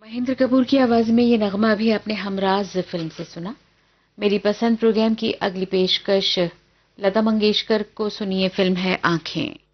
महेंद्र कपूर की आवाज में ये नगमा अभी आपने हमराज फिल्म से सुना। मेरी पसंद प्रोग्राम की अगली पेशकश लता मंगेशकर को सुनिए, फिल्म है आंखें।